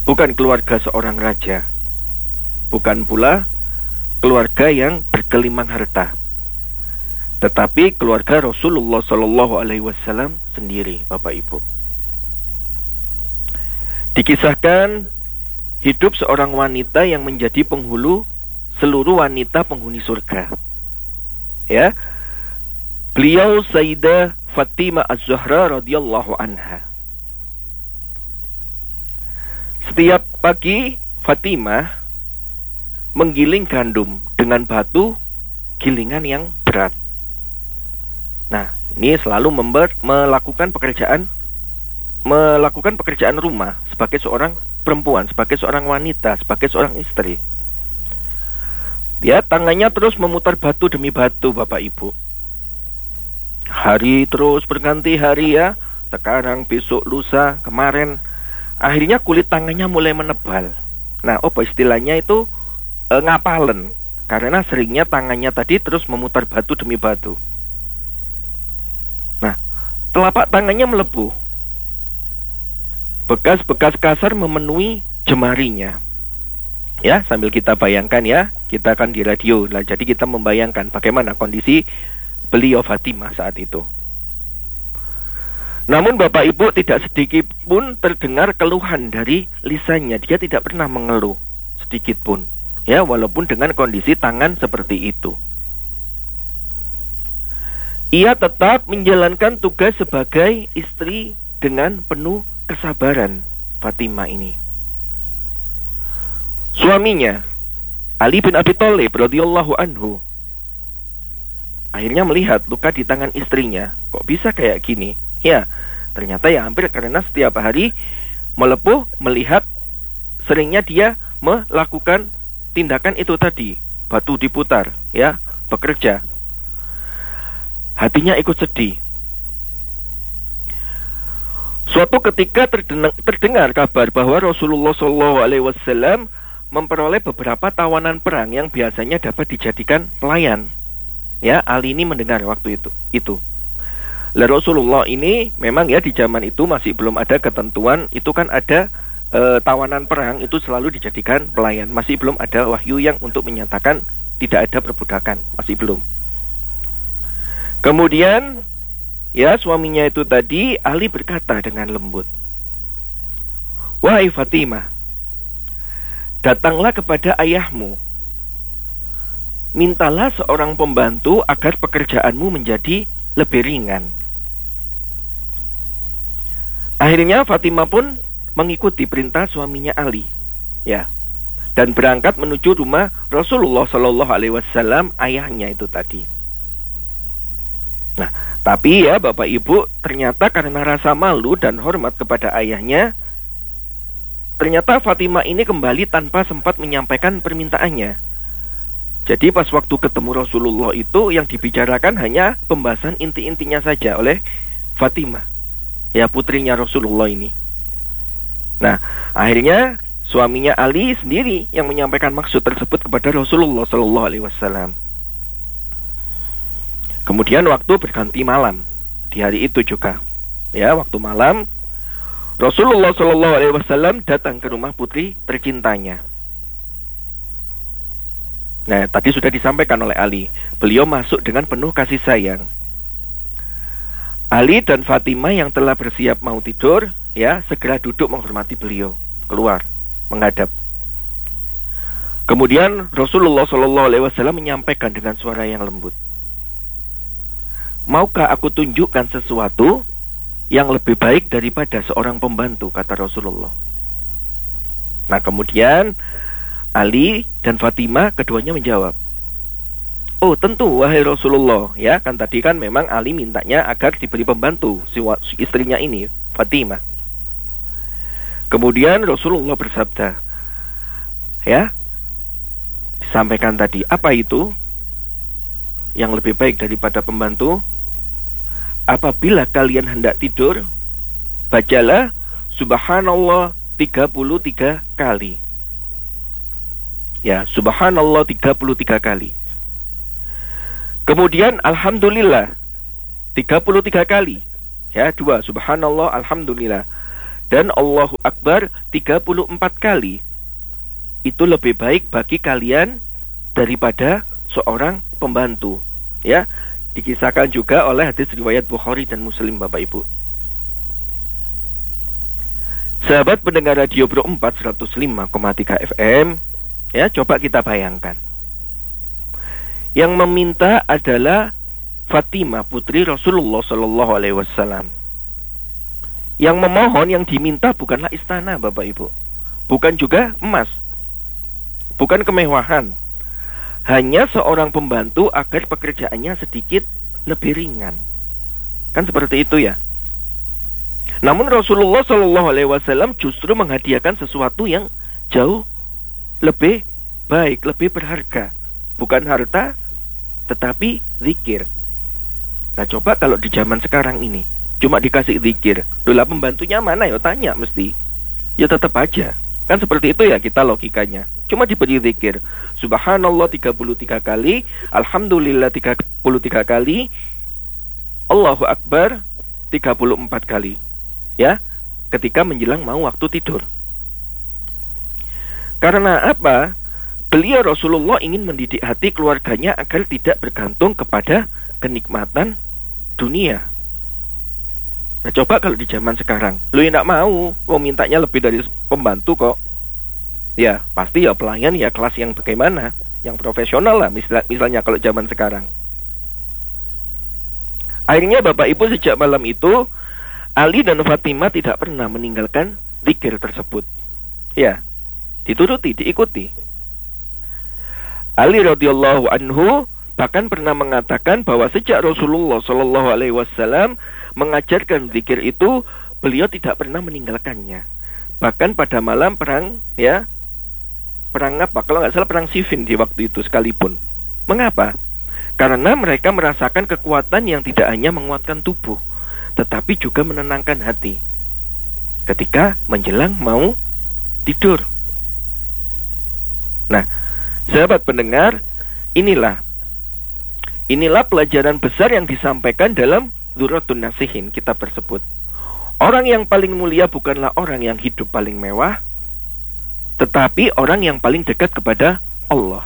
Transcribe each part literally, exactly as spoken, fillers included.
bukan keluarga seorang raja, bukan pula keluarga yang bergelimang harta, tetapi keluarga Rasulullah Shallallahu Alaihi Wasallam sendiri, Bapak Ibu. Dikisahkan hidup seorang wanita yang menjadi penghulu seluruh wanita penghuni surga. Ya, beliau Sayyidah Fatimah Az-Zahra radhiyallahu anha. Setiap pagi Fatimah menggiling gandum dengan batu gilingan yang berat. Nah, ini selalu member, melakukan pekerjaan melakukan pekerjaan rumah sebagai seorang perempuan, sebagai seorang wanita, sebagai seorang istri. Dia tangannya terus memutar batu demi batu, Bapak Ibu. Hari terus berganti hari ya. Sekarang, besok, lusa, kemarin. Akhirnya kulit tangannya mulai menebal. Nah, apa istilahnya itu e, ngapalen. Karena seringnya tangannya tadi terus memutar batu demi batu. Nah, telapak tangannya melepuh. Bekas-bekas kasar memenuhi jemarinya. Ya, sambil kita bayangkan ya, kita akan di radio. Nah, jadi kita membayangkan bagaimana kondisi beliau Fatimah saat itu. Namun Bapak Ibu, tidak sedikit pun terdengar keluhan dari lisannya. Dia tidak pernah mengeluh sedikit pun. Ya, walaupun dengan kondisi tangan seperti itu. Ia tetap menjalankan tugas sebagai istri dengan penuh kesabaran. Fatimah ini, suaminya Ali bin Abi Thalib radhiyallahu anhu, akhirnya melihat luka di tangan istrinya. Kok bisa kayak gini? Ya, ternyata ya hampir karena setiap hari melepuh melihat seringnya dia melakukan tindakan itu tadi, batu diputar, ya, bekerja. Hatinya ikut sedih. Suatu ketika terdengar, terdengar kabar bahwa Rasulullah Shallallahu Alaihi Wasallam memperoleh beberapa tawanan perang yang biasanya dapat dijadikan pelayan. Ya, Ali ini mendengar waktu itu. Itu. Lah Rasulullah ini memang ya di zaman itu masih belum ada ketentuan. Itu kan ada e, tawanan perang itu selalu dijadikan pelayan. Masih belum ada wahyu yang untuk menyatakan tidak ada perbudakan. Masih belum. Kemudian ya, suaminya itu tadi, Ali berkata dengan lembut, "Wahai Fatimah, datanglah kepada ayahmu. Mintalah seorang pembantu agar pekerjaanmu menjadi lebih ringan." Akhirnya Fatimah pun mengikuti perintah suaminya Ali, ya, dan berangkat menuju rumah Rasulullah Shallallahu Alaihi Wasallam, ayahnya itu tadi. Nah, tapi ya Bapak Ibu, ternyata karena rasa malu dan hormat kepada ayahnya, ternyata Fatimah ini kembali tanpa sempat menyampaikan permintaannya. Jadi pas waktu ketemu Rasulullah itu yang dibicarakan hanya pembahasan inti-intinya saja oleh Fatimah, ya, putrinya Rasulullah ini. Nah, akhirnya suaminya Ali sendiri yang menyampaikan maksud tersebut kepada Rasulullah Shallallahu Alaihi Wasallam. Kemudian waktu berganti malam di hari itu juga, ya, waktu malam Rasulullah Shallallahu Alaihi Wasallam datang ke rumah putri tercintanya. Nah, tadi sudah disampaikan oleh Ali, beliau masuk dengan penuh kasih sayang. Ali dan Fatimah yang telah bersiap mau tidur, ya, segera duduk menghormati beliau, keluar menghadap. Kemudian Rasulullah Shallallahu Alaihi Wasallam menyampaikan dengan suara yang lembut, "Maukah aku tunjukkan sesuatu yang lebih baik daripada seorang pembantu?" kata Rasulullah. Nah, kemudian Ali dan Fatimah keduanya menjawab, "Oh, tentu wahai Rasulullah." Ya, kan tadi kan memang Ali mintanya agar diberi pembantu si istrinya ini, Fatimah. Kemudian Rasulullah bersabda, ya, disampaikan tadi, apa itu yang lebih baik daripada pembantu? Apabila kalian hendak tidur, bacalah Subhanallah tiga puluh tiga kali. Ya, Subhanallah tiga puluh tiga kali. Kemudian Alhamdulillah tiga puluh tiga kali. Ya, dua, Subhanallah, Alhamdulillah. dan Allahu Akbar tiga puluh empat kali. Itu lebih baik bagi kalian daripada seorang pembantu. Ya, dikisahkan juga oleh hadis riwayat Bukhari dan Muslim, Bapak Ibu. Sahabat pendengar Radio Pro empat seratus lima koma tiga F M, ya, coba kita bayangkan. Yang meminta adalah Fatimah putri Rasulullah Shallallahu Alaihi Wasallam. Yang memohon, yang diminta bukanlah istana, Bapak Ibu, bukan juga emas, bukan kemewahan, hanya seorang pembantu agar pekerjaannya sedikit lebih ringan. Kan seperti itu ya. Namun Rasulullah Shallallahu Alaihi Wasallam justru menghadiahkan sesuatu yang jauh lebih baik, lebih berharga. Bukan harta, tetapi zikir. Nah, coba kalau di zaman sekarang ini cuma dikasih zikir, lah pembantunya mana ya, tanya mesti. Ya tetap aja. Kan seperti itu ya kita logikanya. Cuma diberi zikir, Subhanallah tiga puluh tiga kali, Alhamdulillah tiga puluh tiga kali, Allahu Akbar tiga puluh empat kali. Ya, ketika menjelang mau waktu tidur. Karena apa? Beliau Rasulullah ingin mendidik hati keluarganya agar tidak bergantung kepada kenikmatan dunia. Nah, coba kalau di zaman sekarang, lu yang tidak mau, mau mintanya lebih dari pembantu kok. Ya, pasti ya pelayan ya kelas yang bagaimana, yang profesional lah, misal, misalnya kalau zaman sekarang. Akhirnya Bapak Ibu, sejak malam itu Ali dan Fatimah tidak pernah meninggalkan zikir tersebut. Ya, dituruti, diikuti. Ali radhiyallahu anhu bahkan pernah mengatakan bahwa sejak Rasulullah Shallallahu Alaihi Wasallam mengajarkan zikir itu, beliau tidak pernah meninggalkannya. Bahkan pada malam perang, ya, perang apa? Kalau nggak salah perang Siffin di waktu itu sekalipun. Mengapa? Karena mereka merasakan kekuatan yang tidak hanya menguatkan tubuh, tetapi juga menenangkan hati ketika menjelang mau tidur. Nah, sahabat pendengar, inilah Inilah pelajaran besar yang disampaikan dalam Dzurratun Nasihin, kitab tersebut. Orang yang paling mulia bukanlah orang yang hidup paling mewah, tetapi orang yang paling dekat kepada Allah.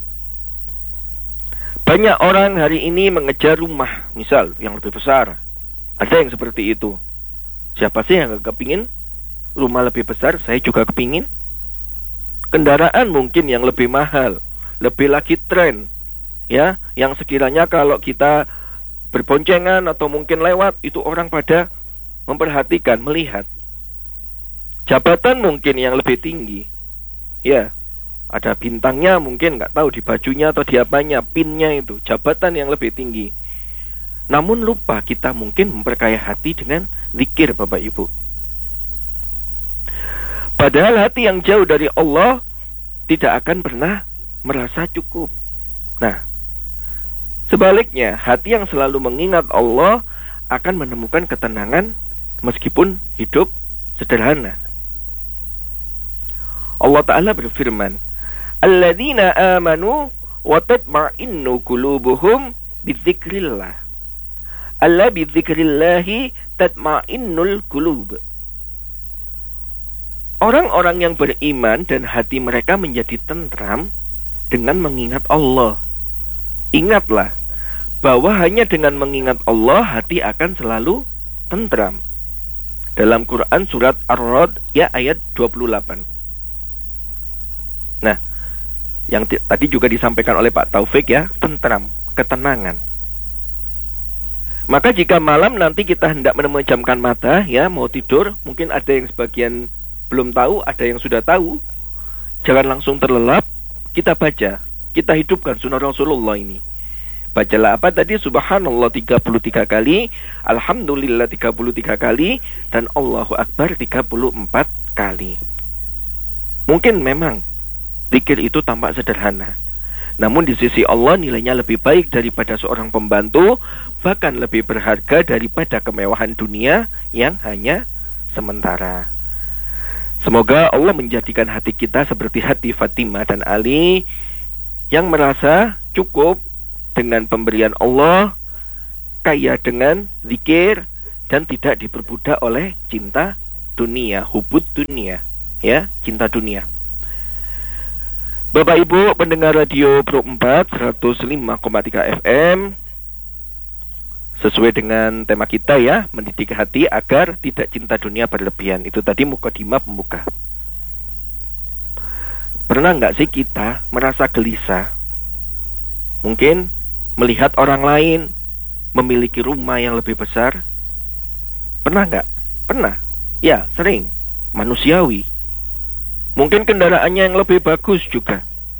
Banyak orang hari ini mengejar rumah, misal, yang lebih besar. Ada yang seperti itu. Siapa sih yang gak kepingin rumah lebih besar? Saya juga kepingin. Kendaraan mungkin yang lebih mahal, lebih lagi tren, ya, yang sekiranya kalau kita berboncengan atau mungkin lewat, itu orang pada memperhatikan, melihat. Jabatan mungkin yang lebih tinggi, ya, ada bintangnya mungkin, nggak tahu di bajunya atau di apanya, pinnya itu, jabatan yang lebih tinggi. Namun lupa kita mungkin memperkaya hati dengan zikir, Bapak Ibu. Padahal hati yang jauh dari Allah tidak akan pernah merasa cukup. Nah, sebaliknya, hati yang selalu mengingat Allah akan menemukan ketenangan meskipun hidup sederhana. Allah Ta'ala berfirman, Alladzina amanu wa tatma'innu qulubuhum bidzikrillah. Alla bidzikrillahi tatma'innul qulub. Orang-orang yang beriman dan hati mereka menjadi tentram dengan mengingat Allah. Ingatlah bahwa hanya dengan mengingat Allah hati akan selalu tentram. Dalam Quran surat Ar-Ra'd ya ayat dua puluh delapan. Nah, yang t- tadi juga disampaikan oleh Pak Taufik ya, tentram, ketenangan. Maka jika malam nanti kita hendak memejamkan mata ya, mau tidur, mungkin ada yang sebagian belum tahu, ada yang sudah tahu. Jangan langsung terlelap, kita baca, kita hidupkan sunnah Rasulullah ini. Bacalah apa tadi? Subhanallah tiga puluh tiga kali, Alhamdulillah tiga puluh tiga kali, dan Allahu Akbar tiga puluh empat kali. Mungkin memang zikir itu tampak sederhana, namun di sisi Allah nilainya lebih baik daripada seorang pembantu, bahkan lebih berharga daripada kemewahan dunia yang hanya sementara. Semoga Allah menjadikan hati kita seperti hati Fatimah dan Ali yang merasa cukup dengan pemberian Allah, kaya dengan zikir, dan tidak diperbudak oleh cinta dunia, hubud dunia, ya, cinta dunia. Bapak Ibu pendengar radio Pro empat seratus lima koma tiga F M, sesuai dengan tema kita ya, mendidik hati agar tidak cinta dunia berlebihan. Itu tadi mukadimah pembuka. Pernah nggak sih kita merasa gelisah? Mungkin melihat orang lain memiliki rumah yang lebih besar. Pernah nggak? Pernah. Ya, sering. Manusiawi. Mungkin kendaraannya yang lebih bagus juga.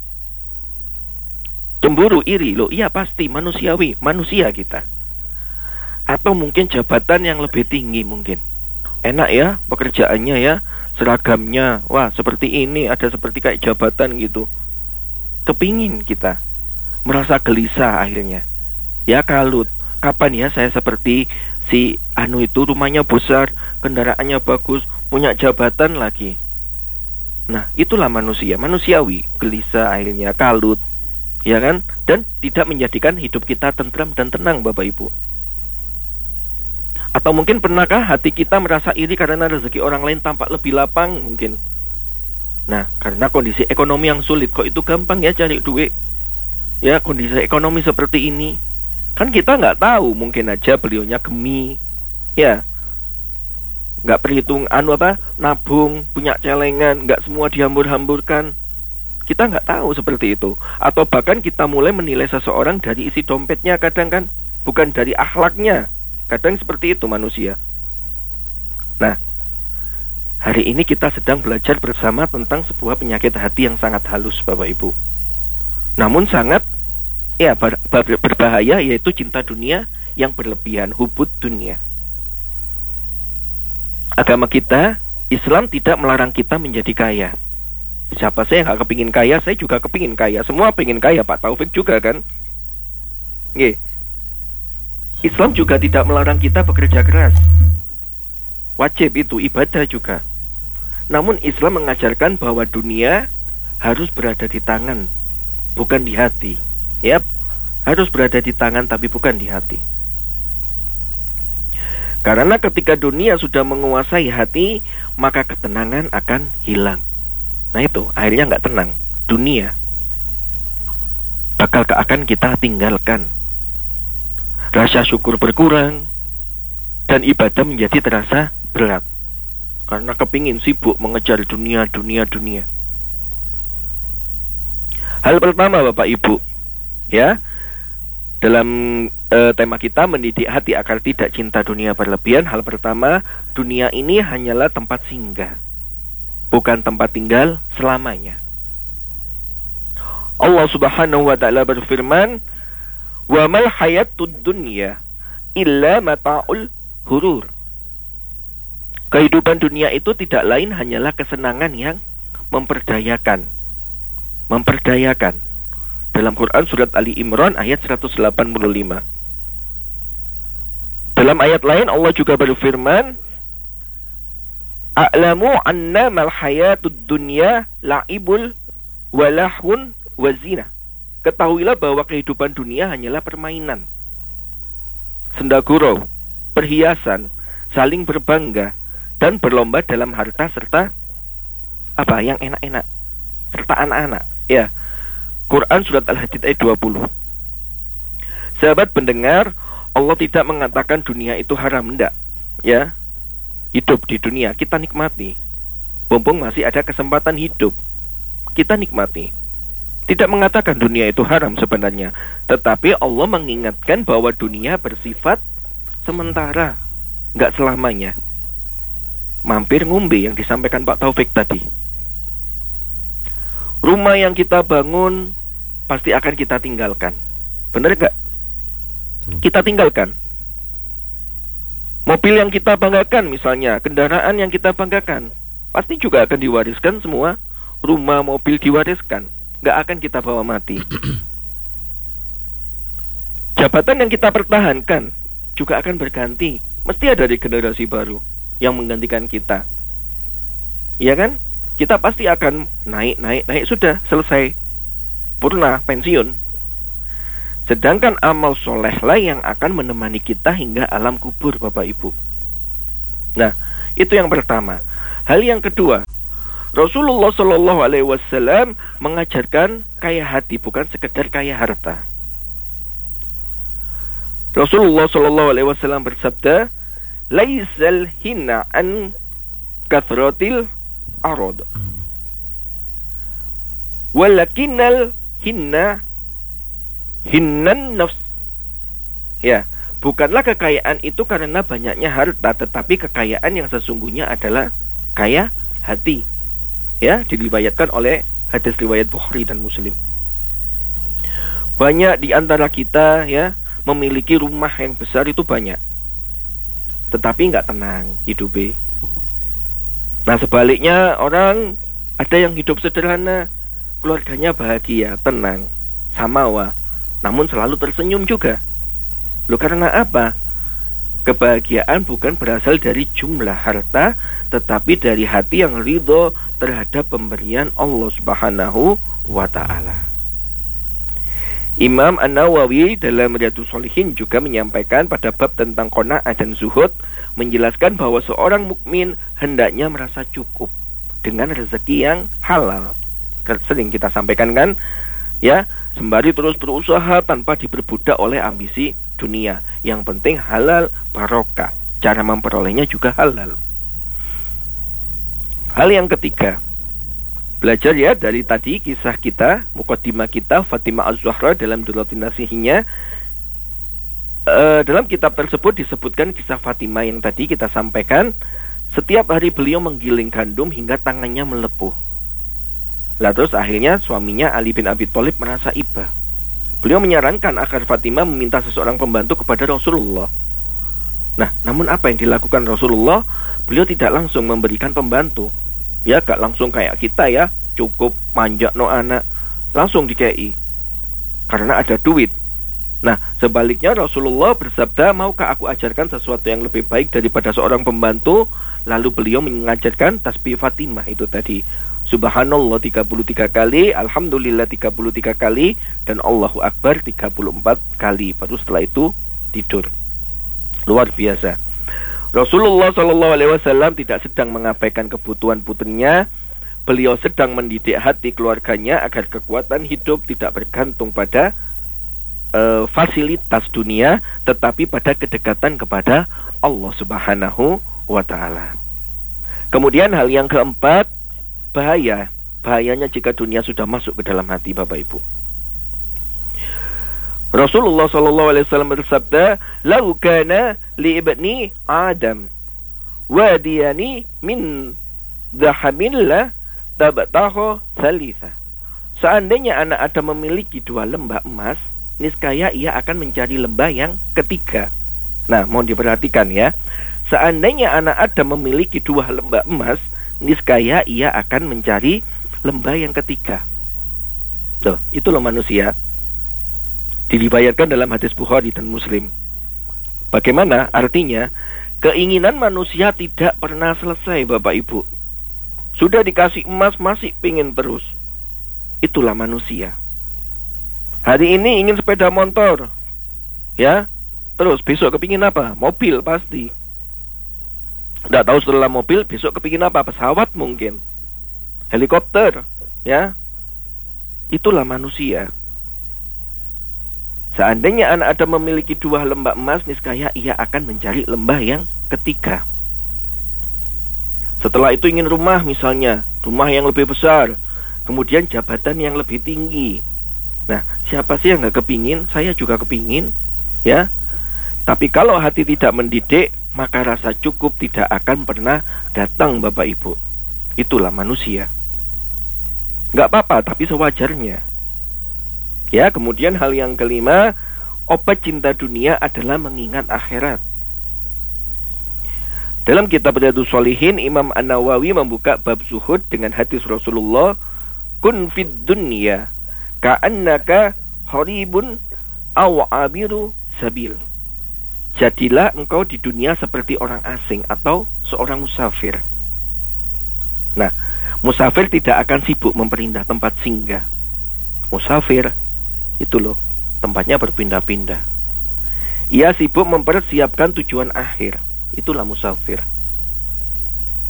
Cemburu, iri. Loh, iya pasti manusiawi. Manusia kita. Atau mungkin jabatan yang lebih tinggi mungkin. Enak ya pekerjaannya ya. Seragamnya. Wah, seperti ini. Ada seperti kayak jabatan gitu. Kepingin kita. Merasa gelisah akhirnya. Ya kalut. Kapan ya saya seperti si anu itu, rumahnya besar, kendaraannya bagus, punya jabatan lagi. Nah, itulah manusia, manusiawi, gelisah akhirnya, kalut, ya kan? Dan tidak menjadikan hidup kita tentram dan tenang, Bapak Ibu. Atau mungkin pernahkah hati kita merasa iri karena rezeki orang lain tampak lebih lapang mungkin. Nah, karena kondisi ekonomi yang sulit, kok itu gampang ya cari duit. Ya, kondisi ekonomi seperti ini. Kan kita nggak tahu, mungkin aja beliaunya gemi, ya, nggak perhitung anu apa, nabung, punya celengan, nggak semua dihambur-hamburkan. Kita nggak tahu seperti itu. Atau bahkan kita mulai menilai seseorang dari isi dompetnya kadang kan, bukan dari akhlaknya. Kadang seperti itu manusia. Nah, hari ini kita sedang belajar bersama tentang sebuah penyakit hati yang sangat halus, Bapak Ibu. Namun sangat ya ber, ber, berbahaya, yaitu cinta dunia yang berlebihan, hubud dunia. Agama kita, Islam tidak melarang kita menjadi kaya. Siapa saya nggak kepingin kaya? Saya juga kepingin kaya. Semua pengen kaya, Pak Taufik juga kan? Nggih. Islam juga tidak melarang kita bekerja keras. Wajib itu, ibadah juga. Namun Islam mengajarkan bahwa dunia harus berada di tangan, bukan di hati. Yap, harus berada di tangan tapi bukan di hati. Karena ketika dunia sudah menguasai hati, maka ketenangan akan hilang. Nah itu, akhirnya nggak tenang. Dunia bakal akan kita tinggalkan. Rasa syukur berkurang, dan ibadah menjadi terasa berat. Karena kepingin sibuk mengejar dunia, dunia, dunia. Hal pertama Bapak Ibu, ya, dalam e, tema kita mendidik hati agar tidak cinta dunia berlebihan. Hal pertama, dunia ini hanyalah tempat singgah, bukan tempat tinggal selamanya. Allah Subhanahu wa taala berfirman, "Wa mal hayatud dunya illa mata'ul hurur." Kehidupan dunia itu tidak lain hanyalah kesenangan yang memperdayakan. Memperdayakan. Dalam Quran surat Ali Imran ayat seratus delapan puluh lima. Dalam ayat lain Allah juga berfirman, "A'lamu annamal hayatud dunya la'ibul walahun wazina." Ketahuilah bahwa kehidupan dunia hanyalah permainan, senda gurau, perhiasan, saling berbangga, dan berlomba dalam harta serta apa yang enak-enak, serta anak-anak. Ya, Quran surat Al-Hadid ayat dua puluh. Sahabat pendengar, Allah tidak mengatakan dunia itu haram, enggak. Ya, hidup di dunia kita nikmati. Mumpung masih ada kesempatan hidup, kita nikmati. Tidak mengatakan dunia itu haram sebenarnya, tetapi Allah mengingatkan bahwa dunia bersifat sementara, enggak selamanya. Mampir ngumbe yang disampaikan Pak Taufik tadi. Rumah yang kita bangun pasti akan kita tinggalkan. Benar enggak? Kita tinggalkan. Mobil yang kita banggakan misalnya, kendaraan yang kita banggakan, pasti juga akan diwariskan semua. Rumah, mobil diwariskan, enggak akan kita bawa mati. Jabatan yang kita pertahankan juga akan berganti. Mesti ada di generasi baru yang menggantikan kita. Iya kan? Kita pasti akan naik, naik, naik, sudah selesai, purna, pensiun. Sedangkan amal solehlah yang akan menemani kita hingga alam kubur, Bapak Ibu. Nah, itu yang pertama. Hal yang kedua, Rasulullah Shallallahu Alaihi Wasallam mengajarkan kaya hati, bukan sekedar kaya harta. Rasulullah Shallallahu Alaihi Wasallam bersabda, "Laisal hina an kathratil arad, walakinnal hinna hinnan nafs." Ya, bukanlah kekayaan itu karena banyaknya harta, tetapi kekayaan yang sesungguhnya adalah kaya hati. Ya, diriwayatkan oleh hadis riwayat Bukhari dan Muslim. Banyak di antara kita ya memiliki rumah yang besar itu banyak, tetapi nggak tenang hidupnya. Nah, sebaliknya orang ada yang hidup sederhana, keluarganya bahagia, tenang, samawa, namun selalu tersenyum juga. Loh, karena apa? Kebahagiaan bukan berasal dari jumlah harta, tetapi dari hati yang ridho terhadap pemberian Allah Subhanahu wa ta'ala. Imam An-Nawawi dalam Riyadhus Shalihin juga menyampaikan pada bab tentang qanaah dan zuhud, menjelaskan bahwa seorang mukmin hendaknya merasa cukup dengan rezeki yang halal. Sering kita sampaikan kan, ya, sembari terus berusaha tanpa diperbudak oleh ambisi dunia. Yang penting halal barokah. Cara memperolehnya juga halal. Hal yang ketiga, belajar ya dari tadi kisah kita, muqaddimah kita Fatimah Az-Zahra dalam Durratun Nasihinya. E, dalam kitab tersebut disebutkan kisah Fatimah yang tadi kita sampaikan. Setiap hari beliau menggiling gandum hingga tangannya melepuh. Lah terus akhirnya suaminya Ali bin Abi Thalib merasa iba. Beliau menyarankan agar Fatimah meminta seseorang pembantu kepada Rasulullah. Nah, namun apa yang dilakukan Rasulullah? Beliau tidak langsung memberikan pembantu. Ya, gak langsung kayak kita ya, cukup manjak no anak, langsung dikei, karena ada duit. Nah, sebaliknya Rasulullah bersabda, maukah aku ajarkan sesuatu yang lebih baik daripada seorang pembantu? Lalu beliau mengajarkan tasbih Fatimah itu tadi. Subhanallah tiga puluh tiga kali, Alhamdulillah tiga puluh tiga kali, dan Allahu Akbar tiga puluh empat kali. Baru setelah itu tidur. Luar biasa. Rasulullah Shallallahu Alaihi Wasallam tidak sedang mengabaikan kebutuhan putrinya. Beliau sedang mendidik hati keluarganya agar kekuatan hidup tidak bergantung pada uh, fasilitas dunia, tetapi pada kedekatan kepada Allah Subhanahu wa Ta'ala. Kemudian hal yang keempat, bahaya, bahayanya jika dunia sudah masuk ke dalam hati Bapak Ibu. Rasulullah Shallallahu Alaihi Wasallam bersabda, "Lau kana li ibni Adam wadiyani min dhahabin tabatahu thalitha." Seandainya anak Adam memiliki dua lembah emas, niscaya ia akan mencari lembah yang ketiga. Nah, mohon diperhatikan ya. Seandainya anak Adam memiliki dua lembah emas, niscaya ia akan mencari lembah yang ketiga. Tuh, itu loh manusia. Diriwayatkan dalam hadis Bukhari dan Muslim. Bagaimana? Artinya, keinginan manusia tidak pernah selesai Bapak Ibu. Sudah dikasih emas masih pingin terus. Itulah manusia. Hari ini ingin sepeda motor, ya, terus besok kepingin apa? Mobil pasti. Tidak tahu setelah mobil besok kepingin apa? Pesawat mungkin, helikopter, ya. Itulah manusia. Seandainya anak Adam memiliki dua lembah emas, niscaya ia akan mencari lembah yang ketiga. Setelah itu ingin rumah misalnya, rumah yang lebih besar, kemudian jabatan yang lebih tinggi. Nah, siapa sih yang gak kepingin? Saya juga kepingin, ya. Tapi kalau hati tidak mendidik, maka rasa cukup tidak akan pernah datang Bapak Ibu. Itulah manusia. Gak apa-apa, tapi sewajarnya. Ya, kemudian hal yang kelima, obat cinta dunia adalah mengingat akhirat. Dalam kitab Riyadhus Shalihin, Imam An-Nawawi membuka bab zuhud dengan hadis Rasulullah, "Kun fid dunya ka'annaka haribun aw abiru sabil." Jadilah engkau di dunia seperti orang asing atau seorang musafir. Nah, musafir tidak akan sibuk memperindah tempat singgah. Musafir itu loh, tempatnya berpindah-pindah. Ia sibuk mempersiapkan tujuan akhir. Itulah musafir.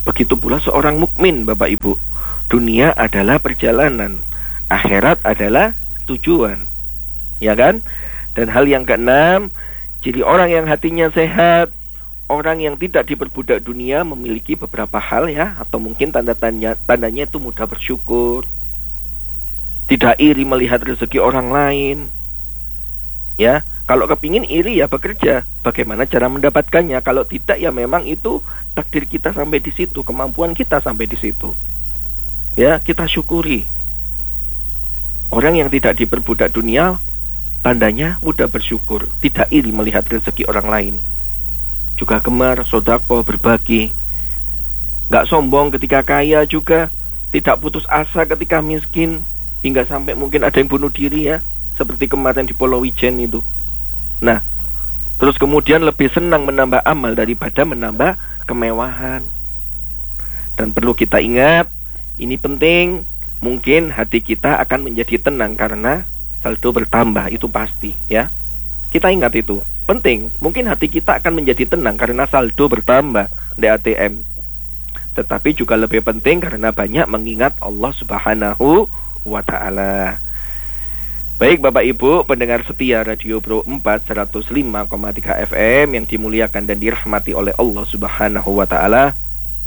Begitu pula seorang mukmin, Bapak Ibu. Dunia adalah perjalanan, akhirat adalah tujuan. Ya kan? Dan hal yang keenam, jadi orang yang hatinya sehat, orang yang tidak diperbudak dunia memiliki beberapa hal ya, atau mungkin tanda-tandanya tandanya itu mudah bersyukur, tidak iri melihat rezeki orang lain. Ya, kalau kepingin iri ya bekerja. Bagaimana cara mendapatkannya? Kalau tidak ya memang itu takdir kita sampai di situ, kemampuan kita sampai di situ. Ya, kita syukuri. Orang yang tidak diperbudak dunia, tandanya mudah bersyukur, tidak iri melihat rezeki orang lain. Juga gemar sodako, berbagi, gak sombong ketika kaya juga, tidak putus asa ketika miskin, hingga sampai mungkin ada yang bunuh diri ya, seperti kemarin di Pulau Wijen itu. Nah, terus kemudian lebih senang menambah amal daripada menambah kemewahan. Dan perlu kita ingat, ini penting, mungkin hati kita akan menjadi tenang karena saldo bertambah, itu pasti ya. Kita ingat itu, penting. Mungkin hati kita akan menjadi tenang karena saldo bertambah di A T M. Tetapi juga lebih penting karena banyak mengingat Allah Subhanahu wa ta'ala. Baik Bapak Ibu pendengar setia Radio Pro empat seratus lima koma tiga F M yang dimuliakan dan dirahmati oleh Allah Subhanahu wa ta'ala.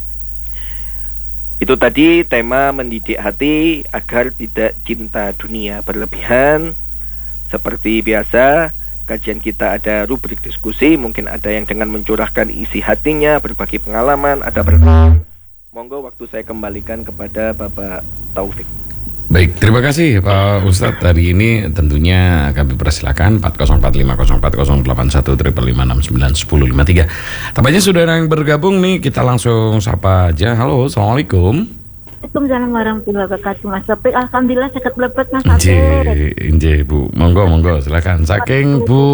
Itu tadi tema mendidik hati agar tidak cinta dunia berlebihan. Seperti biasa, kajian kita ada rubrik diskusi. Mungkin ada yang dengan mencurahkan isi hatinya, berbagi pengalaman, ada pertanyaan. Monggo waktu saya kembalikan kepada Bapak Taufik. Baik, terima kasih Pak Ustadz. Hari ini tentunya kami persilakan empat nol empat lima nol empat nol delapan satu lima lima enam sembilan satu nol lima tiga. Tampaknya saudara yang bergabung nih, kita langsung sapa aja. Halo, Assalamualaikum. Waalaikumsalam warahmatullahi wabarakatuh. Mas Topik, alhamdulillah sehat lepet Mas Topik. Inje, inje Bu, monggo monggo silakan. Saking Bu.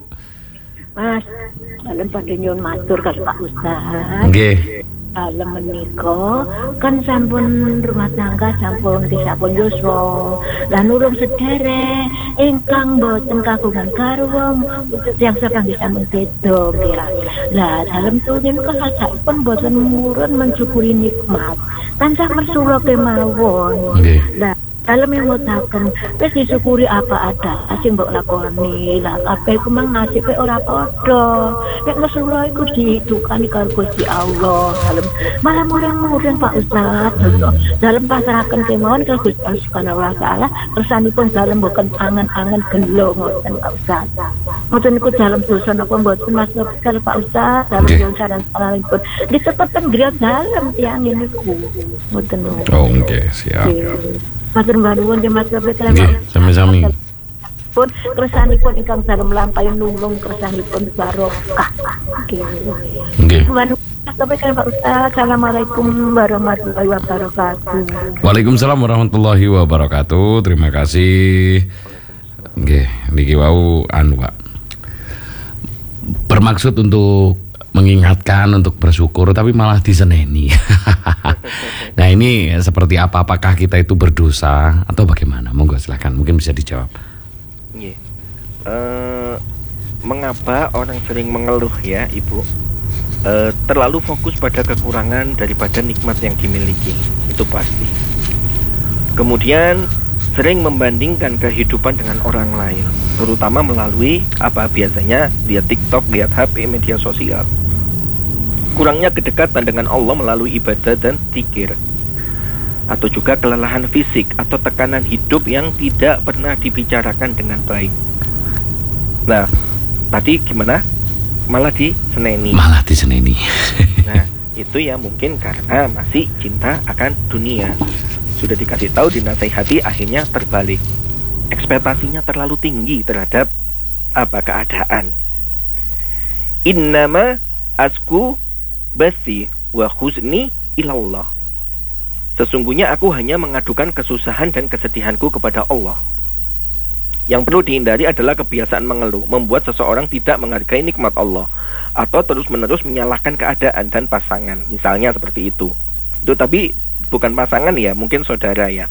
Mas, dalam pada nyuwun matur karo Pak Ustadz. Nggih. Dalam menika kan sampun rumah tangga sampun disampun yuswa lan urung sederek ingkang boten kagungan garwa yang sampun disampun beda kira. Lah dalam turin kesajakipun boten murun mensyukuri nikmat tansah mersula kemawon. Lah dalam yang mutaken wis disyukuri apa ada sing mbok lakoni. Lah kabeh ku mang nasibe ora padha. Nek mersula iku didukani karo Gusti Allah. Dalam malah murang-murang Pak Ustaz. Dalam pasrahaken kemawon karo Gusti Allah Subhanahu wa taala, kersanipun dalem mboten angen-angen gelo ngoten Pak Ustaz. Ngoten niku dalam dosa napa mboten Mas karo Pak Ustaz, dalam dosa dan salahipun disebutken griya dalem tiyang niku. Ngoten. Oh, nggih, siap. Matur nuwun nggih Mas Topik. Nggih, sami-sami. Pun kersanipun ingkang dalem lampahi nulung kersanipun barokah. Nggih. Nggih. Sampai kan Pak Ustaz. Assalamualaikum warahmatullahi wabarakatuh. Waalaikumsalam warahmatullahi wabarakatuh. Terima kasih. Nggih, niki wau anu Pak. Bermaksud untuk mengingatkan untuk bersyukur tapi malah diseneni. Nah ini seperti apa? Apakah kita itu berdosa atau bagaimana? Monggo silakan, mungkin bisa dijawab. Yeah. Uh, mengapa orang sering mengeluh ya Ibu? Uh, terlalu fokus pada kekurangan daripada nikmat yang dimiliki, itu pasti. Kemudian sering membandingkan kehidupan dengan orang lain, terutama melalui apa biasanya lihat TikTok, lihat H P, media sosial. Kurangnya kedekatan dengan Allah melalui ibadah dan zikir, atau juga kelelahan fisik atau tekanan hidup yang tidak pernah dibicarakan dengan baik. Nah, tadi gimana? Malah diseneni. Malah diseneni. Nah, itu ya mungkin karena masih cinta akan dunia. Sudah dikasih tahu, dinasihati, akhirnya terbalik. Ekspektasinya terlalu tinggi terhadap apa keadaan. Innama asku basi wa khuzni ilallah. Sesungguhnya aku hanya mengadukan kesusahan dan kesedihanku kepada Allah. Yang perlu dihindari adalah kebiasaan mengeluh, membuat seseorang tidak menghargai nikmat Allah, atau terus-menerus menyalahkan keadaan dan pasangan. Misalnya seperti itu. Itu tapi bukan pasangan ya, mungkin saudara ya.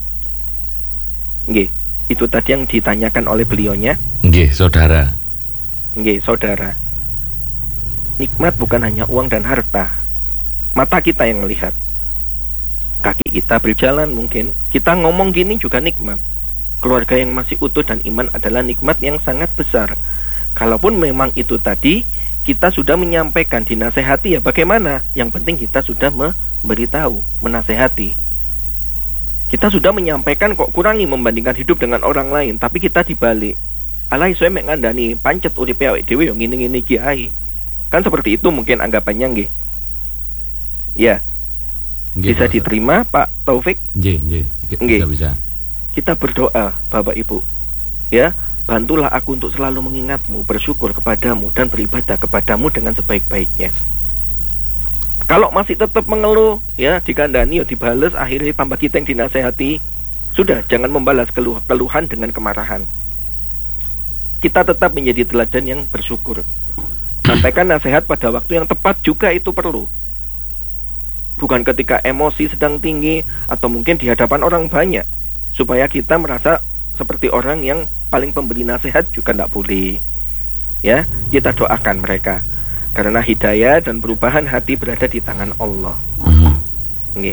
Nggih, itu tadi yang ditanyakan oleh beliaunya. Nggih, saudara. Nggih, saudara. Nikmat bukan hanya uang dan harta. Mata kita yang melihat, kaki kita berjalan mungkin, kita ngomong gini juga nikmat. Keluarga yang masih utuh dan iman adalah nikmat yang sangat besar. Kalaupun memang itu tadi kita sudah menyampaikan, dinasehati, ya bagaimana? Yang penting kita sudah memberitahu, menasehati. Kita sudah menyampaikan kok kurangi membandingkan hidup dengan orang lain, tapi kita dibalik. Alai saya mek ngandani pancet uripe awake dhewe yo ngene-ngene iki ae. Kan seperti itu mungkin anggapannya nggih. Ya. Nggih, bisa diterima Pak Taufik? Nggih, nggih, bisa bisa. Kita berdoa Bapak Ibu. Ya, bantulah aku untuk selalu mengingatmu, bersyukur kepadamu dan beribadah kepadamu dengan sebaik-baiknya. Kalau masih tetap mengeluh, ya dikandani, ya dibales, akhirnya tambah kita yang dinasehati. Sudah, jangan membalas keluh keluhan dengan kemarahan. Kita tetap menjadi teladan yang bersyukur. Sampaikan nasihat pada waktu yang tepat juga itu perlu. Bukan ketika emosi sedang tinggi atau mungkin di hadapan orang banyak, supaya kita merasa seperti orang yang paling pemberi nasihat juga tidak boleh. Ya, kita doakan mereka. Karena hidayah dan perubahan hati berada di tangan Allah. Mm-hmm. Nggih.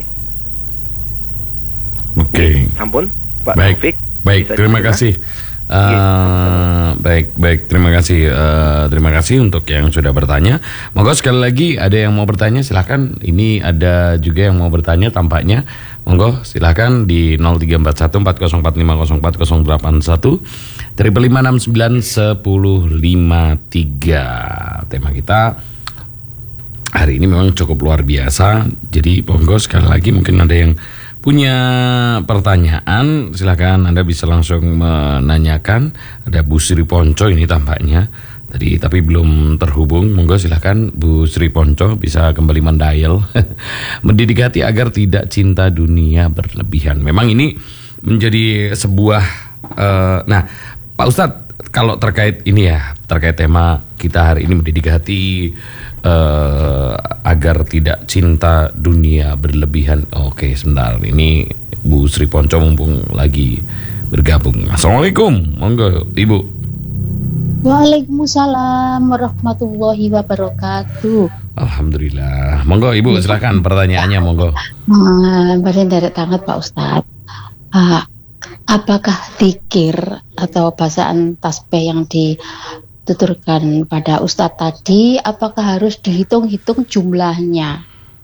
Oke. Okay. Sampun, Pak Baik. Taufik. Baik, terima kasih. Uh, baik, baik, terima kasih. Uh, terima kasih untuk yang sudah bertanya. Monggo sekali lagi ada yang mau bertanya silakan. Ini ada juga yang mau bertanya tampaknya. Monggo silakan di nol tiga empat satu empat nol empat lima nol empat nol delapan satu triple lima enam sembilan sepuluh lima tiga. Tema kita hari ini memang cukup luar biasa. Jadi monggo sekali lagi mungkin ada yang punya pertanyaan, silakan Anda bisa langsung menanyakan. Ada Bu Sri Ponco ini tampaknya tadi tapi belum terhubung. Monggo silakan Bu Sri Ponco bisa kembali mendial. Mendidik hati agar tidak cinta dunia berlebihan. Memang ini menjadi sebuah uh, nah Pak Ustadz, kalau terkait ini ya, terkait tema kita hari ini mendidik hati uh, agar tidak cinta dunia berlebihan. Oke, sebentar. Ini Bu Sri Ponco mumpung lagi bergabung. Assalamualaikum, monggo Ibu. Waalaikumsalam warahmatullahi wabarakatuh. Alhamdulillah. Monggo Ibu, silakan pertanyaannya, monggo. Nah, badan dari tangan Pak Ustadz. Uh, apakah zikir atau bacaan tasbih yang dituturkan pada Ustadz tadi, apakah harus dihitung-hitung jumlahnya?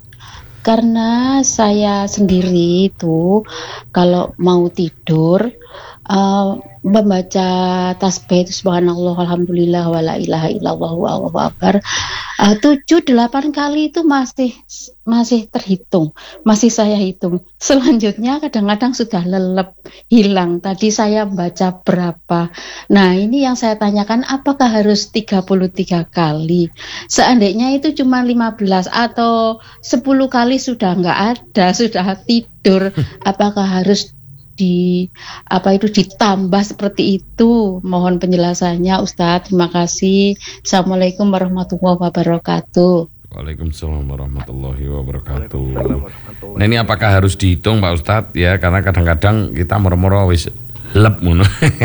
Karena saya sendiri itu kalau mau tidur uh, membaca tasbih itu subhanallah alhamdulillah wala ilaha illallah wallahu akbar uh, tujuh delapan kali itu masih masih terhitung, masih saya hitung. Selanjutnya kadang-kadang sudah lelep, hilang. Tadi saya baca berapa. Nah, ini yang saya tanyakan, apakah harus tiga puluh tiga kali? Seandainya itu cuma lima belas atau sepuluh kali sudah nggak ada, sudah tidur, apakah harus di apa itu ditambah seperti itu? Mohon penjelasannya Ustadz. Terima kasih. Assalamualaikum warahmatullahi wabarakatuh. Waalaikumsalam warahmatullahi wabarakatuh. Nah, ini apakah harus dihitung Pak Ustadz ya, karena kadang-kadang kita moro-moro wis lep ngono.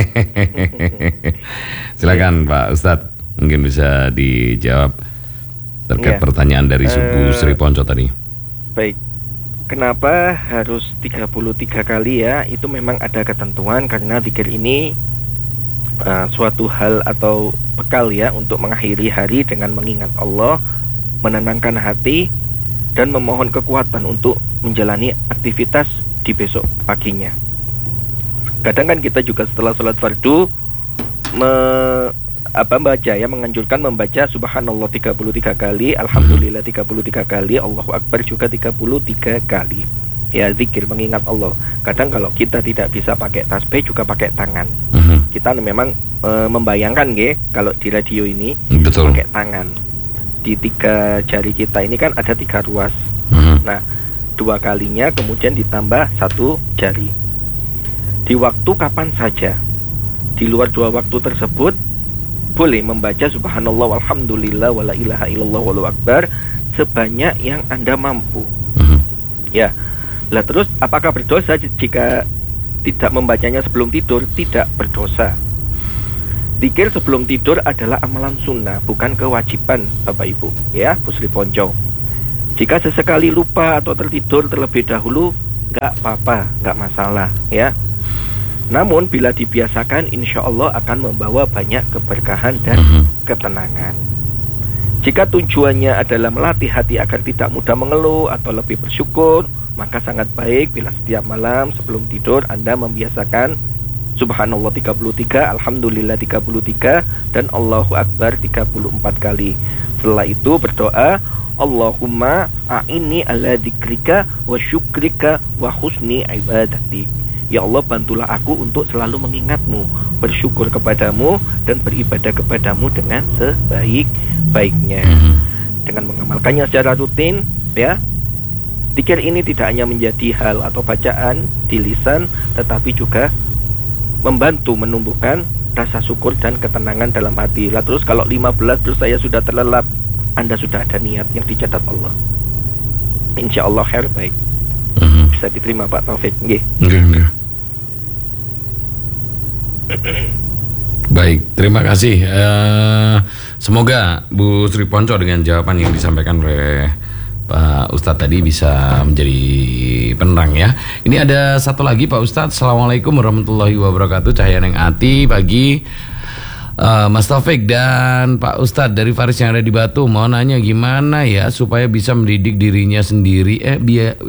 Silakan Pak Ustadz, mungkin bisa dijawab terkait ya, pertanyaan dari Ibu uh, Sri Ponco tadi. Baik. Kenapa harus tiga puluh tiga kali ya? Itu memang ada ketentuan karena zikir ini uh, suatu hal atau bekal ya untuk mengakhiri hari dengan mengingat Allah, menenangkan hati dan memohon kekuatan untuk menjalani aktivitas di besok paginya. Kadang kan kita juga setelah sholat fardu me, apa baca ya menganjurkan membaca subhanallah tiga puluh tiga kali, alhamdulillah tiga puluh tiga kali, Allahu akbar juga tiga puluh tiga kali. Ya, zikir mengingat Allah. Kadang kalau kita tidak bisa pakai tasbih juga pakai tangan. Uh-huh. Kita memang e, membayangkan nggih kalau di radio ini betul, pakai tangan. Di tiga jari kita ini kan ada tiga ruas. Uh-huh. Nah, dua kalinya kemudian ditambah satu jari. Di waktu kapan saja, di luar dua waktu tersebut boleh membaca subhanallah walhamdulillah wala ilaha illallah wallahu akbar sebanyak yang Anda mampu. Uh-huh. Ya. Lah terus apakah berdosa jika tidak membacanya sebelum tidur? Tidak berdosa. Zikir sebelum tidur adalah amalan sunnah, bukan kewajiban Bapak Ibu, ya Bu Sri Ponco. Jika sesekali lupa atau tertidur terlebih dahulu, nggak apa-apa, nggak masalah ya. Namun bila dibiasakan, insya Allah akan membawa banyak keberkahan dan ketenangan. Jika tujuannya adalah melatih hati agar tidak mudah mengeluh atau lebih bersyukur, maka sangat baik bila setiap malam sebelum tidur Anda membiasakan Subhanallah tiga puluh tiga, Alhamdulillah tiga puluh tiga, dan Allahu Akbar tiga puluh empat kali. Setelah itu berdoa, Allahumma a'inni ala dzikrika wa syukrika wa husni ibadati. Ya Allah, bantulah aku untuk selalu mengingatmu, bersyukur kepadamu, dan beribadah kepadamu dengan sebaik-baiknya. Dengan mengamalkannya secara rutin, ya, zikir ini tidak hanya menjadi hal atau bacaan di lisan, tetapi juga membantu menumbuhkan rasa syukur dan ketenangan dalam hati. Lah terus kalau lima belas terus saya sudah terlelap, Anda sudah ada niat yang dicatat Allah. Insya Allah khair baik. Mm-hmm. Bisa diterima Pak Taufik. Nggih. Nggih, nggih. Baik, terima kasih. Uh, semoga Bu Sri Ponco dengan jawaban yang disampaikan oleh Pak Ustadz tadi bisa menjadi penerang ya. Ini ada satu lagi Pak Ustadz. Assalamualaikum warahmatullahi wabarakatuh. Cahaya Neng Ati pagi. uh, Mas Taufik dan Pak Ustadz dari Faris yang ada di Batu, mau nanya gimana ya supaya bisa mendidik dirinya sendiri eh biar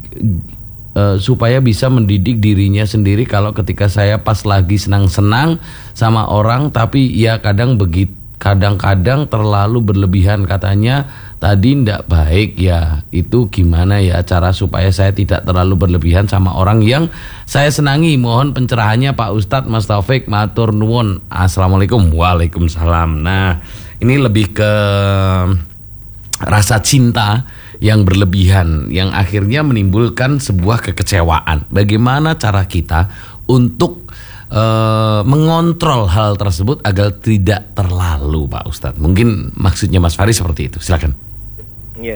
uh, supaya bisa mendidik dirinya sendiri kalau ketika saya pas lagi senang-senang sama orang, tapi ya kadang begitu, kadang-kadang terlalu berlebihan katanya. Tadi ndak baik ya, itu gimana ya cara supaya saya tidak terlalu berlebihan sama orang yang saya senangi? Mohon pencerahannya Pak Ustadz. Mas Taufik matur nuwun. Assalamualaikum. Waalaikumsalam. Nah, ini lebih ke rasa cinta yang berlebihan yang akhirnya menimbulkan sebuah kekecewaan. Bagaimana cara kita untuk uh, mengontrol hal tersebut agar tidak terlalu, Pak Ustadz? Mungkin maksudnya Mas Faris seperti itu. Silakan. Ya,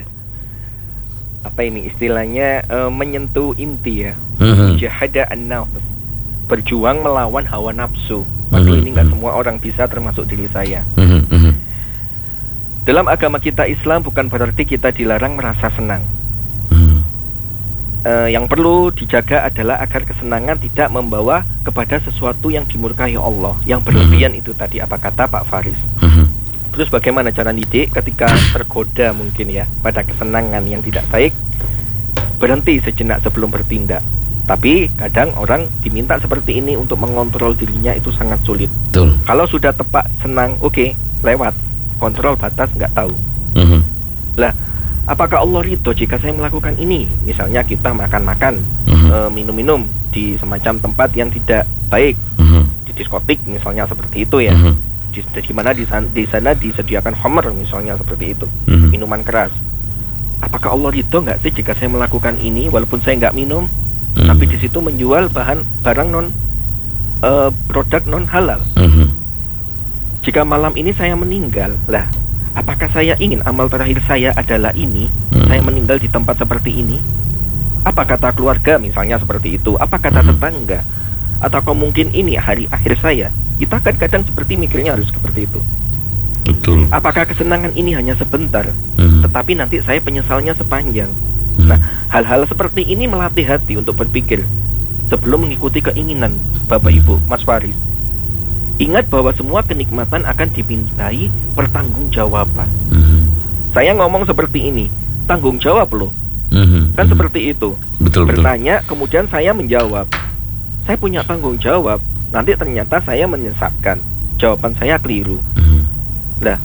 apa ini istilahnya, e, menyentuh inti ya. uh-huh. Jahada an-nafs, berjuang melawan hawa nafsu. Waduh, uh-huh. ini nggak semua orang bisa, termasuk diri saya. uh-huh. Uh-huh. Dalam agama kita Islam bukan berarti kita dilarang merasa senang. uh-huh. e, Yang perlu dijaga adalah agar kesenangan tidak membawa kepada sesuatu yang dimurkai Allah, yang berlebihan. uh-huh. Itu tadi apa kata Pak Faris. uh-huh. Terus bagaimana cara didik ketika tergoda mungkin ya pada kesenangan yang tidak baik? Berhenti sejenak sebelum bertindak. Tapi kadang orang diminta seperti ini untuk mengontrol dirinya itu sangat sulit. Betul. Kalau sudah tepat senang, oke, okay, lewat. Kontrol batas nggak tahu. uh-huh. Lah, apakah Allah ridho jika saya melakukan ini? Misalnya kita makan-makan, uh-huh. e, minum-minum di semacam tempat yang tidak baik, uh-huh. di diskotik misalnya seperti itu ya. uh-huh. Di, di mana di sana, di sana disediakan khamr misalnya seperti itu, mm-hmm. minuman keras. Apakah Allah ridho nggak sih jika saya melakukan ini walaupun saya nggak minum, mm-hmm. tapi di situ menjual bahan barang non uh, produk non halal? Mm-hmm. Jika malam ini saya meninggal, lah apakah saya ingin amal terakhir saya adalah ini? Mm-hmm. Saya meninggal di tempat seperti ini. Apa kata keluarga misalnya seperti itu? Apa kata mm-hmm. tetangga? Atau mungkin ini hari akhir saya? Kita kan kadang seperti mikirnya harus seperti itu. Betul. Apakah kesenangan ini hanya sebentar, hmm. tetapi nanti saya penyesalnya sepanjang. hmm. Nah, hal-hal seperti ini melatih hati untuk berpikir sebelum mengikuti keinginan Bapak hmm. Ibu, Mas Faris. Ingat bahwa semua kenikmatan akan dimintai pertanggungjawaban. hmm. Saya ngomong seperti ini, tanggung jawab loh. hmm. Kan hmm. seperti itu. Betul, Bertanya, betul. Kemudian saya menjawab. Saya punya tanggung jawab. Nanti ternyata saya menyesatkan, jawaban saya keliru. mm-hmm. Nah,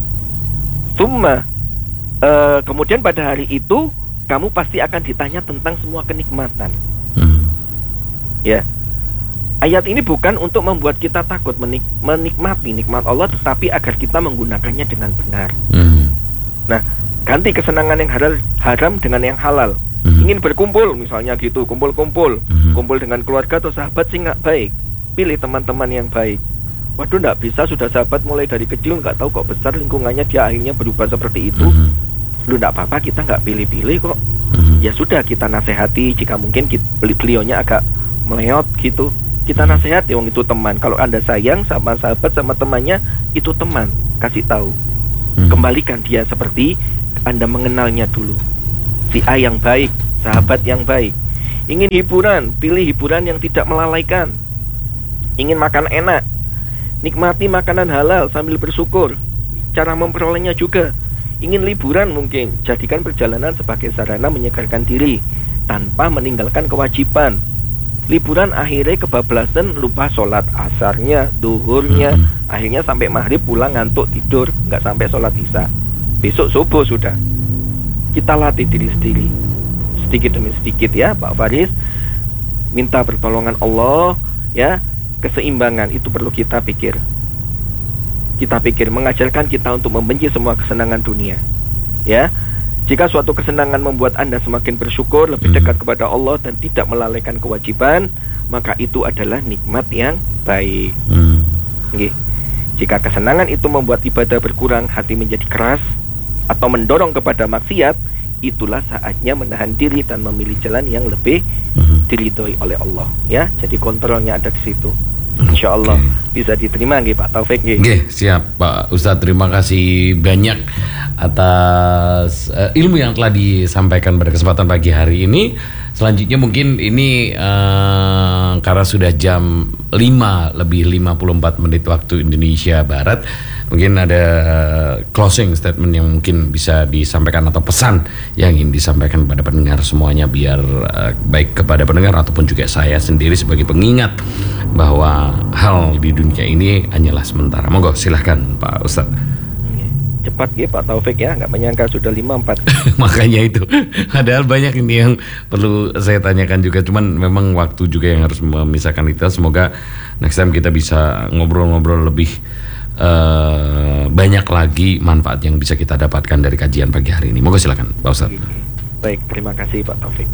summa uh, kemudian pada hari itu kamu pasti akan ditanya tentang semua kenikmatan. mm-hmm. Ya, ayat ini bukan untuk membuat kita takut menik- menikmati nikmat Allah, tetapi agar kita menggunakannya dengan benar. mm-hmm. Nah, ganti kesenangan yang haram, haram dengan yang halal. mm-hmm. Ingin berkumpul misalnya gitu, kumpul-kumpul, mm-hmm. kumpul dengan keluarga atau sahabat sih nggak baik. Pilih teman-teman yang baik. Waduh, nggak bisa, sudah sahabat mulai dari kecil, nggak tahu kok besar lingkungannya dia akhirnya berubah seperti itu. mm-hmm. Lu nggak apa-apa, kita nggak pilih-pilih kok. mm-hmm. Ya sudah, kita nasihati. Jika mungkin kita, beliaunya agak meleot gitu, kita mm-hmm. nasihati. Wong itu teman. Kalau Anda sayang sama sahabat, sama temannya, itu teman. Kasih tahu. mm-hmm. Kembalikan dia seperti Anda mengenalnya dulu. si A yang baik, sahabat yang baik. Ingin hiburan, pilih hiburan yang tidak melalaikan. Ingin makan enak, nikmati makanan halal sambil bersyukur. Cara memperolehnya juga. Ingin liburan mungkin, jadikan perjalanan sebagai sarana menyegarkan diri tanpa meninggalkan kewajiban. Liburan akhirnya kebablasan, lupa sholat asarnya, duhurnya, hmm. akhirnya sampai maghrib pulang ngantuk tidur, nggak sampai sholat isya. Besok subuh sudah. Kita latih diri sendiri, sedikit demi sedikit ya Pak Faris. Minta pertolongan Allah ya, keseimbangan itu perlu kita pikir. Kita pikir mengajarkan kita untuk membenci semua kesenangan dunia. Ya. Jika suatu kesenangan membuat Anda semakin bersyukur, lebih dekat kepada Allah dan tidak melalaikan kewajiban, maka itu adalah nikmat yang baik. Hmm. Oke. Jika kesenangan itu membuat ibadah berkurang, hati menjadi keras atau mendorong kepada maksiat, itulah saatnya menahan diri dan memilih jalan yang lebih hmm. diridhoi oleh Allah. Ya, jadi kontrolnya ada di situ. Insya Allah okay. bisa diterima nggih Pak Taufik nggih. Nggih, siap Pak Ustadz, terima kasih banyak atas uh, ilmu yang telah disampaikan pada kesempatan pagi hari ini. Selanjutnya mungkin ini uh, karena sudah jam lima lebih lima puluh empat menit waktu Indonesia Barat, mungkin ada closing statement yang mungkin bisa disampaikan atau pesan yang ingin disampaikan kepada pendengar semuanya, biar uh, baik kepada pendengar ataupun juga saya sendiri sebagai pengingat bahwa hal di dunia ini hanyalah sementara. Monggo silahkan Pak Ustadz. Cepat ya Pak Taufik ya, nggak menyangka sudah lima empat. Makanya itu, padahal banyak ini yang perlu saya tanyakan juga, cuman memang waktu juga yang harus memisahkan kita. Semoga next time kita bisa ngobrol-ngobrol lebih uh, banyak lagi manfaat yang bisa kita dapatkan dari kajian pagi hari ini. Monggo silakan Pak Ustadz. Baik, terima kasih Pak Taufik.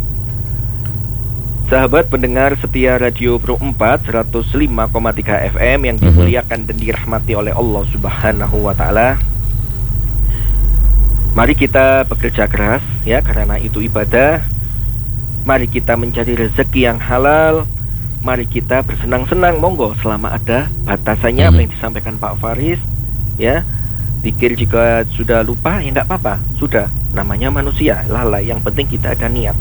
Sahabat pendengar setia Radio Pro empat seratus lima koma tiga F M yang dimuliakan dan dirahmati oleh Allah Subhanahu wa taala. Mari kita bekerja keras ya, karena itu ibadah. Mari kita mencari rezeki yang halal. Mari kita bersenang-senang, monggo, selama ada batasannya apa yang disampaikan Pak Faris ya. Pikir jika sudah lupa ya nggak apa-apa, sudah, namanya manusia, lalai. Yang penting kita ada niat.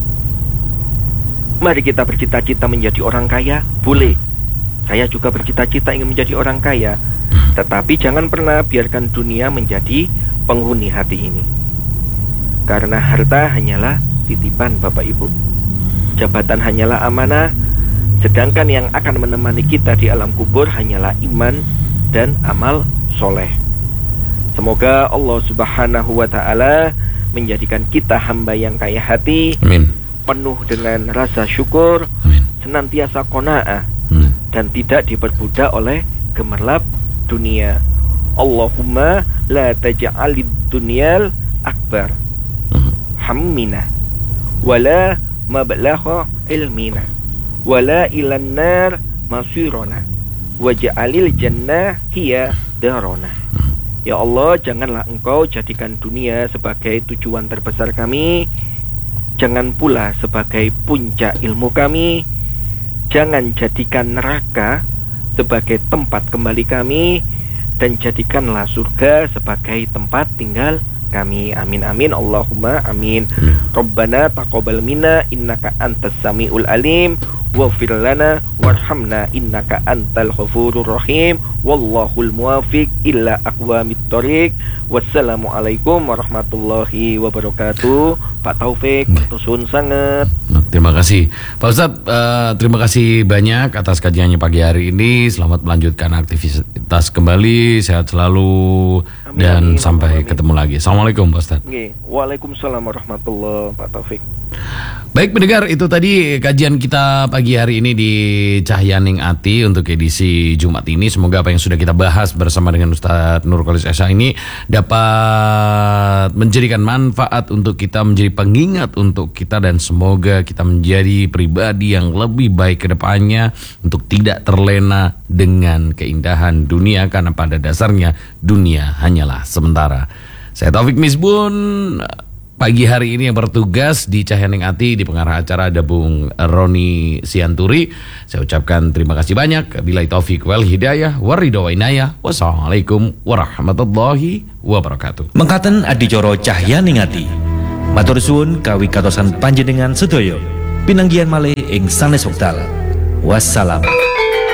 Mari kita bercita-cita menjadi orang kaya, boleh. Saya juga bercita-cita ingin menjadi orang kaya. Tetapi jangan pernah biarkan dunia menjadi penghuni hati ini. Karena harta hanyalah titipan Bapak Ibu. Jabatan hanyalah amanah. Sedangkan yang akan menemani kita di alam kubur hanyalah iman dan amal soleh. Semoga Allah Subhanahu wa ta'ala menjadikan kita hamba yang kaya hati. Amin. Penuh dengan rasa syukur. Amin. Senantiasa qanaah. Amin. Dan tidak diperbudak oleh gemerlap dunia. Allahumma la taj'alid dunyal akbar hammina wala mablagha ilmina wala ilan nar masirona waj'alil jannah hiya darona. Ya Allah, janganlah Engkau jadikan dunia sebagai tujuan terbesar kami, jangan pula sebagai puncak ilmu kami, jangan jadikan neraka sebagai tempat kembali kami, dan jadikanlah surga sebagai tempat tinggal kami. Amin amin Allahumma amin. Rabbana taqabbal minna innaka antas samiul alim waghfir lana warhamna innaka antal ghafurur rahim. Wallahul muwafiq illa aqwamit thoriq. Wassalamualaikum warahmatullahi wabarakatuh. Pak Taufik, nusun sangat. Terima kasih Pak Ustadz, uh, terima kasih banyak atas kajiannya pagi hari ini. Selamat melanjutkan aktivitas kembali, sehat selalu. Amin, dan amin, sampai amin. Ketemu lagi. Assalamualaikum Pak Ustadz. Waalaikumsalam warahmatullahi Pak Taufik. Baik pendengar, itu tadi kajian kita pagi hari ini di Cahyaning Ati untuk edisi Jumat ini. Semoga apa yang sudah kita bahas bersama dengan Ustadz Nurkolis Esa ini dapat menjadikan manfaat untuk kita, menjadi pengingat untuk kita, dan semoga kita menjadi pribadi yang lebih baik ke depannya untuk tidak terlena dengan keindahan dunia, karena pada dasarnya dunia hanyalah sementara. Saya Taufik Misbun pagi hari ini yang bertugas di Cahyaning Ati, di pengarah acara ada Bung Roni Sianturi. Saya ucapkan terima kasih banyak. Billahi taufik wal hidayah waridho wa inayah. Wassalamualaikum warahmatullahi wabarakatuh. Mengkaten adicara Cahyaning Ati Matur suwun kawi katosan panjenengan sedaya. Pinanggihan malih ing sanes wekdal. Wassalam.